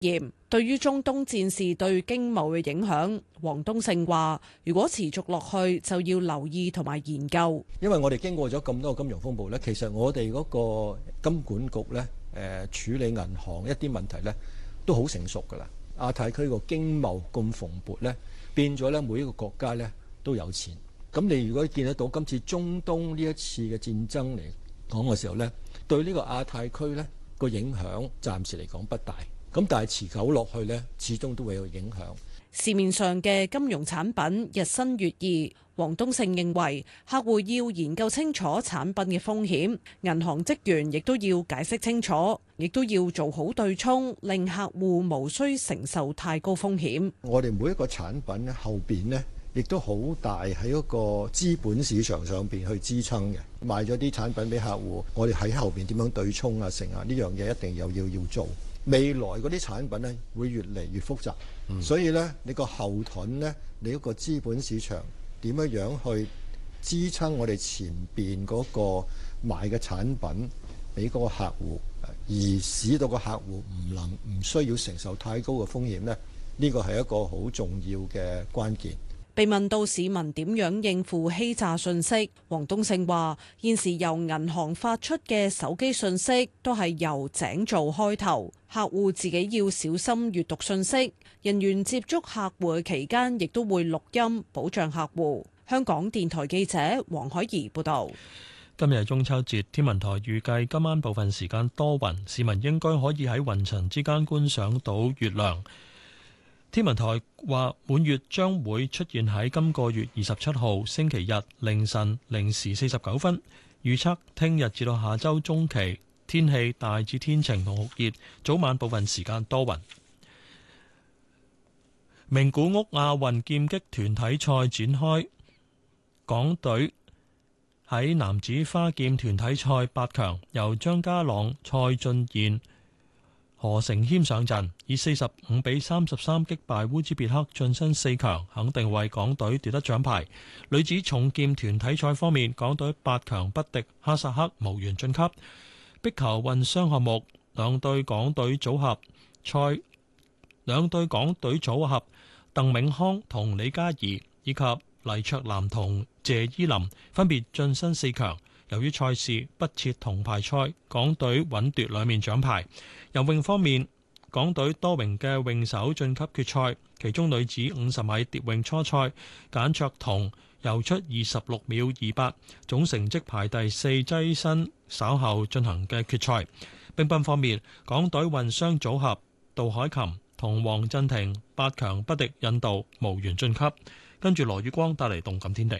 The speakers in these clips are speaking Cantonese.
嚴。對於中東戰事對經貿嘅影響，黃東勝話：如果持續落去，就要留意同埋研究。 因為我哋經過咗咁多個金融風暴咧，其實我哋嗰個金管局咧，處理銀行一啲問題咧，都好成熟㗎啦。亞太區個經貿咁蓬勃咧，變咗咧每一個國家咧都有錢。咁你如果見得到今次中東呢一次嘅戰爭嚟講嘅時候咧，對呢個亞太區咧個影響暫時嚟講不大。咁但係持久落去呢，始終都會有影響。 市面上嘅金融產品日新月異，黃東勝認為客戶要研究清楚產品嘅風險，銀行職員亦都要解釋清楚，亦都要做好對沖，令客戶無需承受太高風險。 我哋每一個產品咧後邊呢，亦都好大喺嗰個資本市場上邊去支撐嘅。賣咗啲產品俾客戶，我哋喺後邊點樣對沖啊成啊，呢樣嘢一定要做。未來嗰啲產品咧會越嚟越複雜，所以咧你個後盾咧，你嗰個資本市場點樣去支撐我哋前邊嗰個賣嘅產品俾嗰個客戶，而使到個客戶唔需要承受太高嘅風險咧，呢個係一個好重要嘅關鍵。 被問到市民點樣應付欺詐訊息，黃東勝話：現時由銀行發出嘅手機訊息都係由井做開頭，客戶自己要小心閱讀訊息。人員接觸客戶嘅期間，亦都會錄音保障客戶。香港電台記者黃海怡報導。 今日係中秋節，天文台預計今晚部分時間多雲，市民應該可以喺雲層之間觀賞到月亮。天文台話，滿月將會出現喺今個月27號星期日凌晨0時49分。預測聽日至到下週中期天氣大致天晴同酷熱，早晚部分時間多雲。名古屋亞運劍擊團體賽展開，港隊喺男子花劍團體賽8強，由張家朗、蔡俊彥、何成謙上陣，以45比33擊敗烏茲別克晉身4強，肯定為港隊奪得獎牌。女子重劍團體賽方面，港隊8強不敵哈薩克，無緣晉級。壁球混雙項目，兩隊港隊組合鄧永康同李嘉怡以及黎卓南同謝依林分別晉身4強。由於賽事不設銅牌賽，港隊穩奪2面獎牌。游泳方面，港隊多名嘅泳手晉級決賽，其中女子50米蝶泳初賽，簡卓彤游出26秒28，總成績排第4，躋身稍後進行嘅決賽。乒乓方面，港隊混雙組合杜海琴同黃鎮廷8強不敵印度，無緣晉級。跟住羅宇光帶嚟動感天地。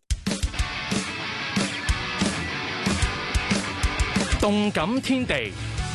動感天地，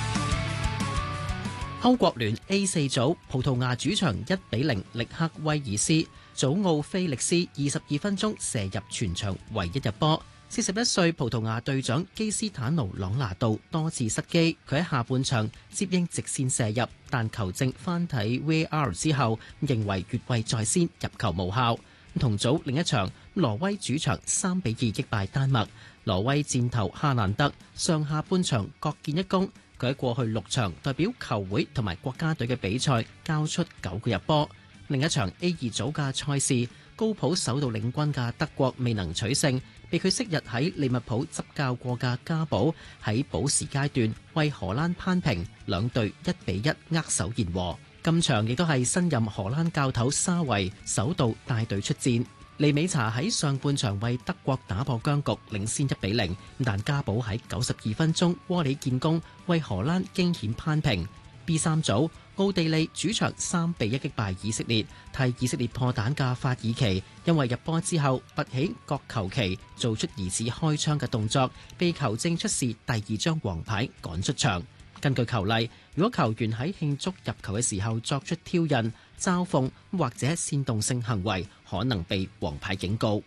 歐國聯 A4 組，葡萄牙主場1比0力克威爾斯，祖奧菲力斯22分鐘射入全場唯一入波。41歲葡萄牙隊長基斯坦奴朗拿度多次失機，佢喺下半場接應直線射入，但球證翻睇 VAR 之後認為越位在先，入球無效。同組另一場，挪威主場3比2擊敗丹麥。挪威箭頭哈蘭德上下半場各建一功，佢喺過去6場代表球會同埋國家隊嘅比賽交出9個入波。另一場 A2 組嘅賽事，高普首度領軍嘅德國未能取勝，被佢昔日喺利物浦執教過嘅加保喺補時階段為荷蘭扳平，兩隊1比1握手言和。今場亦都係新任荷蘭教頭沙維首度帶隊出戰。利美查喺上半場為德國打破僵局，領先1比0，但加保喺92分鐘窩里建功，為荷蘭驚險扳平。B3 組，奧地利主場3比1擊敗以色列，替以色列破蛋嘅法爾奇，因為入波之後拔起角球旗，做出疑似開槍嘅動作，被球證出示第2張黃牌趕出場。根據球例，如果球員喺慶祝入球嘅時候作出挑釁、嘲諷或者煽動性行為，可能被黃牌警告。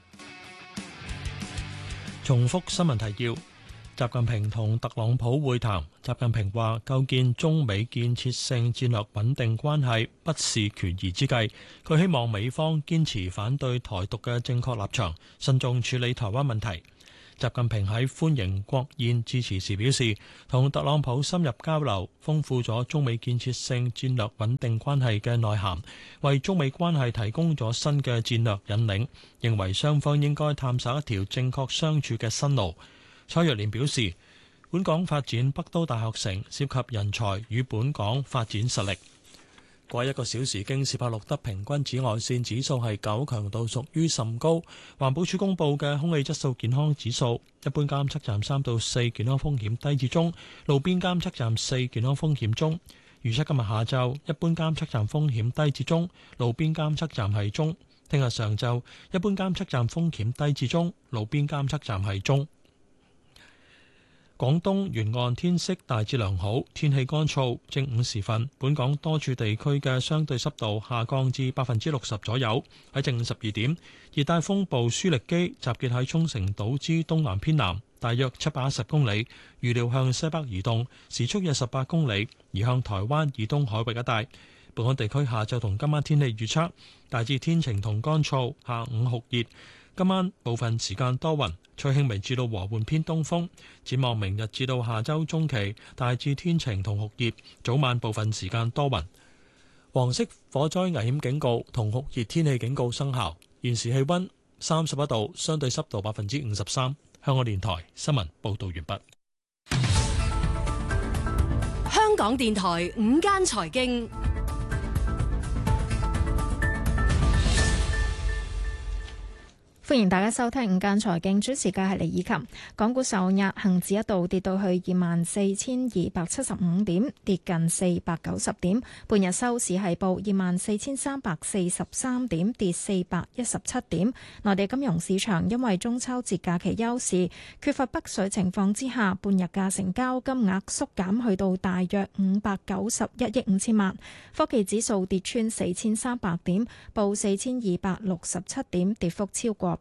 重複新聞提要：習近平同特朗普會談，習近平話構建中美建設性戰略穩定關係不是權宜之計，佢希望美方堅持反對台獨嘅正確立場，慎重處理台灣問題。 習近平喺歡迎國宴致辭時表示，同特朗普深入交流，豐富咗中美建設性戰略穩定關係嘅內涵，為中美關係提供咗新嘅戰略引領，認為雙方應該探索一條正確相處嘅新路。蔡若蓮表示，本港發展北都大學城涉及人才與本港發展實力。過一個小時，京士柏錄得平均紫外線指數係9，強度屬於甚高。環保署公布嘅空氣質素健康指數，一般監測站3到4，健康風險低至中；路邊監測站4，健康風險中。預測今日下晝一般監測站風險低至中，路邊監測站係中。聽日上晝一般監測站風險低至中，路邊監測站係中。廣東沿岸天色大致良好，天氣乾燥。正午時分，本港多處地區嘅相對濕度下降至60%左右。喺正午12點，熱帶風暴舒力基集結喺沖繩島之東南偏南，大約710公里，預料向西北移動，時速約18公里，移向台灣以東海域一帶。本港地區下晝同今晚天氣預測，大致天晴同乾燥，下午酷熱。今晚部分時間多雲，吹輕微至到和緩偏東風。展望明日至到下周中期，大致天晴同酷熱，早晚部分時間多雲。黃色火災危險警告同酷熱天氣警告生效。現時氣溫31度，相對濕度53%。香港電台新聞報道完畢。 香港電台午間財經。 歡迎大家收聽午間財經，主持嘅係李以琴。港股受壓，恒指一度跌到去24,275點，跌近490點。半日收市係報24,343點，跌417點。內地金融市場因為中秋節假期休市，缺乏北水情況之下，半日嘅成交金額縮減去到大約591億5千萬。科技指數跌穿4,300點，報4,267點，跌幅超過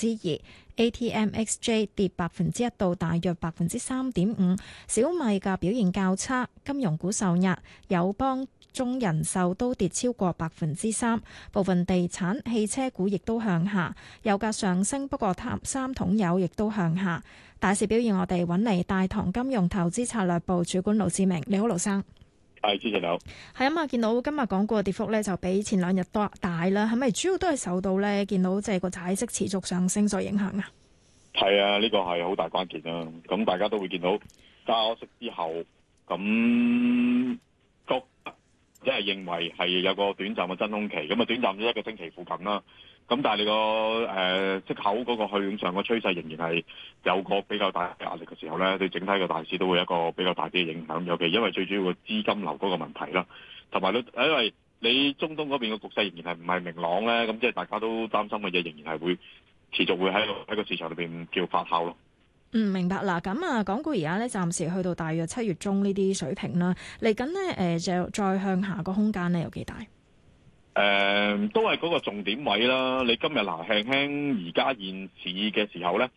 2%。ATMXJ 跌1%到大約3.5%。小米嘅表現較差，金融股受壓，友邦、中人壽都跌超過3%。部分地產、汽車股亦都向下。油價上升，不過三桶油亦都向下。大市表現，我哋揾嚟大唐金融投資策略部主管盧志明。你好，盧生。 係，主持人好。 係啊嘛，見到今日港股嘅跌幅咧，就比前兩日多大啦。係咪主要都係受到咧見到即係個債息持續上升所影響啊？ 係啊，呢個係好大關鍵啦。咁大家都會見到加息之後，咁即係認為係有個短暫嘅真空期，咁啊短暫咗1個星期附近啦。咁但係你個息口嗰個向上嘅趨勢仍然係有個比較大嘅壓力嘅時候咧，對整體嘅大市都會有一個比較大啲嘅影響。尤其因為最主要個資金流嗰個問題啦，同埋因為你中東嗰邊嘅局勢仍然係唔係明朗咧，咁即係大家都擔心嘅嘢仍然係會持續會喺個市場裏邊叫發酵咯。 明白啦。咁啊，港股而家咧暫時去到大約7月中呢啲水平啦，嚟緊呢，就再向下個空間咧有幾大？ 都係嗰個重點位啦。你今日輕輕而家現市嘅時候咧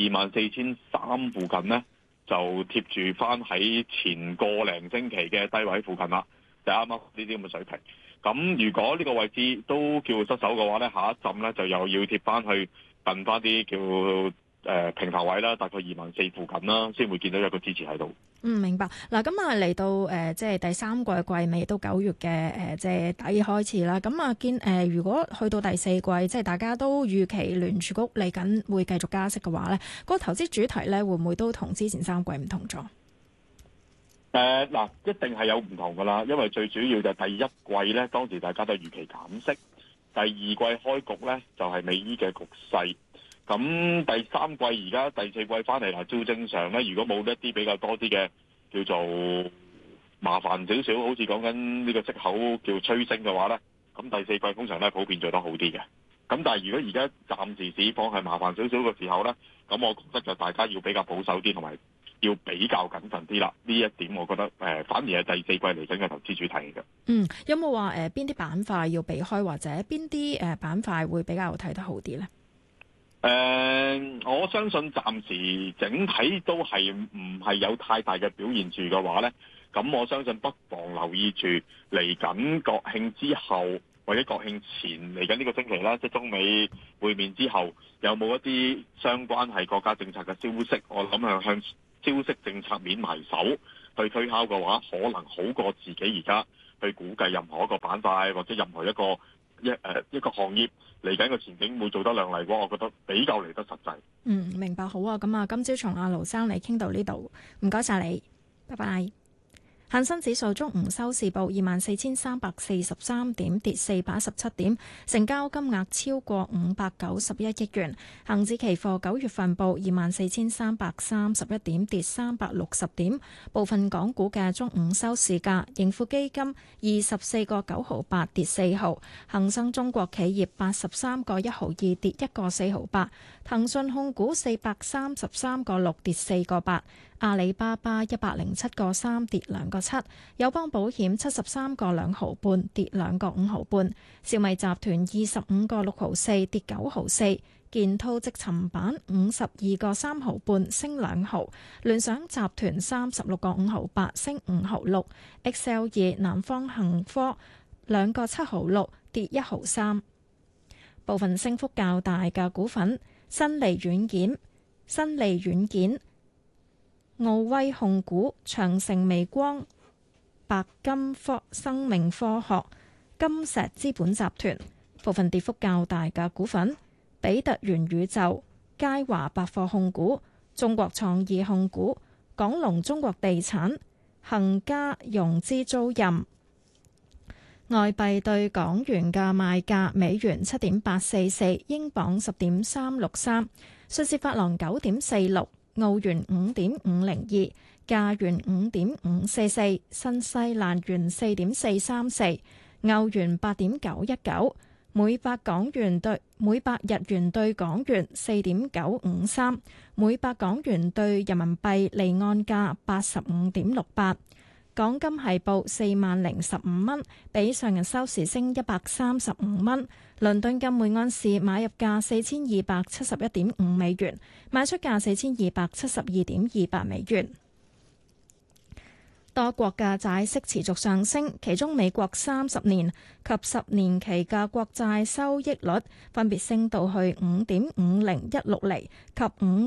，24,300附近咧就貼住翻喺前個零星期嘅低位附近啦，就啱啱呢啲咁嘅水平。咁如果呢個位置都叫失守嘅話咧，下一陣咧就又要貼翻去近翻啲叫平頭位啦，大概24,000附近啦，先會見到一個支持喺度。 明白。嗱，咁啊嚟到即係第三季季尾到9月嘅即係底開始啦。咁啊如果去到第四季，即係大家都預期聯儲局嚟緊會繼續加息嘅話咧，個投資主題咧會唔會都同之前3季唔同咗？ 嗱，一定係有唔同噶啦，因為最主要就係第一季咧，當時大家都預期減息；第二季開局咧就係美伊嘅局勢。咁第三季而家第四季翻嚟啦，照正常咧，如果冇一啲比較多啲嘅叫做麻煩少少，好似講緊呢個息口叫催升嘅話咧，咁第四季通常咧普遍做得好啲嘅。咁但係如果而家暫時市況係麻煩少少嘅時候咧，咁我覺得就大家要比較保守啲，同埋要比較謹慎啲啦。呢一點我覺得反而係第四季嚟緊嘅投資主題嚟嘅。 有冇話邊啲板塊要避開，或者邊啲板塊會比較睇得好啲咧？ 我相信暫時整體都係唔係有太大嘅表現住嘅話呢，咁我相信不妨留意住嚟緊國慶之後或者國慶前嚟緊呢個星期啦，即係中美會面之後，有冇一啲相關係國家政策嘅消息？我諗係向消息政策面埋手去推敲嘅話，可能好過自己而家去估計任何一個板塊或者任何一個行業嚟緊個前景會做得亮麗嘅話，我覺得比較嚟得實際。 明白，好啊。咁啊，今朝從阿盧生你傾到呢度，唔該晒你，拜拜。恒生指數中午收市報24,343點，跌417點，成交金額超過591億元。恒指期貨9月份報24,331點，跌360點。部分港股嘅中午收市價，盈富基金24個9毫8，跌4毫；恒生中國企業83個1毫2，跌1個4毫8；騰訊控股433個6，跌4個8。阿里巴巴107個3，跌2個7，友邦保險73個2毫半，跌2個5毫半，小米集團25個6毫4，跌9毫4，建滔積層板52個3毫半，升2毫，聯想集團36個5毫8，升5毫6，XL2南方恒科2個7毫6，跌1毫3。部分升幅較大嘅股份：新利軟件、奧威控股、長城微光、白金生命科學、金石資本集團。部分跌幅較大嘅股份：比特元宇宙、佳華百貨控股、中國創意控股、港龍中國地產、恒嘉融資租賃。外幣對港元嘅賣價：美元7.844，英鎊10.363，瑞士法郎9.46。澳元5.502，加元5.544，新西蘭元4.434，歐元8.919，每百日元對港元4.953，每百港元對人民幣離岸價85.68。港金係報40,015蚊，比上日收市升135蚊。倫敦金每盎司買入價4271.5美元，賣出價4272.28美元。多國嘅債息持續上升，其中美國30年及10年期嘅國債收益率分別升到去5.5016厘及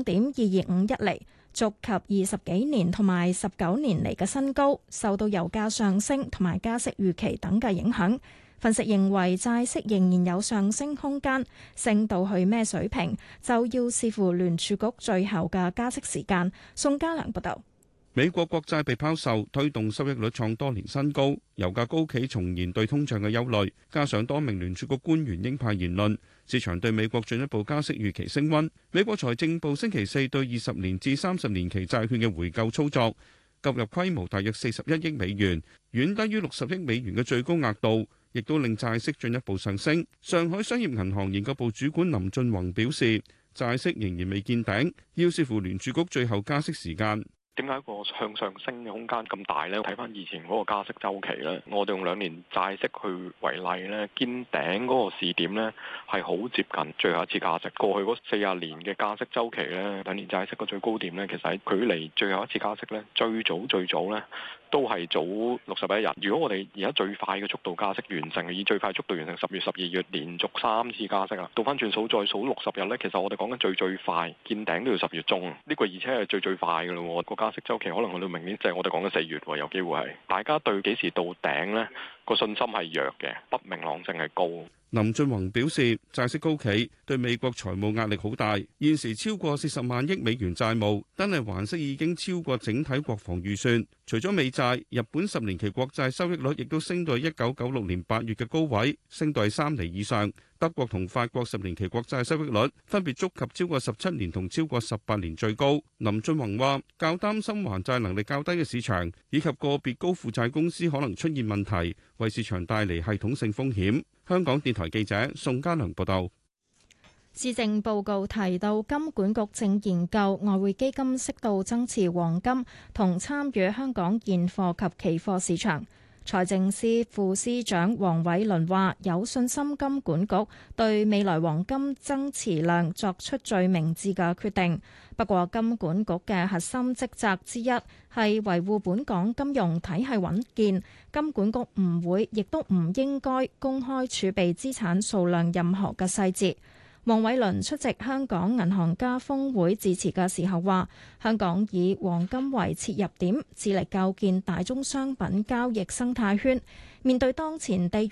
5.2251厘。觸及20幾年同埋19年嚟嘅新高，受到油價上升同埋加息預期等嘅影響。分析認為債息仍然有上升空間，升到去咩水平就要視乎聯儲局最後嘅加息時間。宋家良報道。 美國國債被拋售，推動收益率創多年新高，油價高企重燃對通脹嘅憂慮，加上多名聯儲局官員鷹派言論，市場對美國進一步加息預期升溫。美國財政部星期四對20年至30年期債券嘅回購操作購入規模大約41億美元，遠低於60億美元嘅最高額度，亦都令債息進一步上升。上海商業銀行研究部主管林俊宏表示，債息仍然未見頂，要視乎聯儲局最後加息時間。 點解個向上升嘅空間咁大呢？睇翻以前嗰個加息週期呢，我哋用2年債息去為例呢，見頂嗰個時點呢係好接近最後一次加息。過去嗰40年嘅加息週期呢，2年債息嘅最高點呢，其實喺距離最後一次加息呢，最早呢都係早61日。如果我哋而家最快嘅速度加息完成，以最快速度完成10月、12月連續3次加息啦，倒翻轉數再數60日呢，其實我哋講緊最快見頂都要10月中。呢個而且係最快嘅咯，個加息週期可能去到明年，即係我哋講緊4月喎，有機會係大家對幾時到頂呢個信心係弱嘅，不明朗性係高。 林俊宏表示，債息高企對美國財務壓力好大，現時超過40萬億美元債務，單係還息已經超過整體國防預算。除咗美債，日本10年期國債收益率亦都升到1996年8月嘅高位，升到3厘以上。德國同法國10年期國債收益率分別觸及超過17年同超過18年最高。林俊宏話，較擔心還債能力較低嘅市場，以及個別高負債公司可能出現問題，為市場帶嚟系統性風險。香港電台記者宋家良報道。 施政報告提到，金管局正研究外匯基金適度增持黃金同參與香港現貨及期貨市場。 財政司副司長黃偉綸話：有信心金管局對未來黃金增持量作出最明智嘅決定。不過，金管局嘅核心職責之一係維護本港金融體系穩健，金管局唔會亦都唔應該公開儲備資產數量任何嘅細節。黃偉綸出席香港銀行家峰會致辭嘅時候話：香港以黃金為切入點，致力構建大宗商品交易生態圈。面對當前地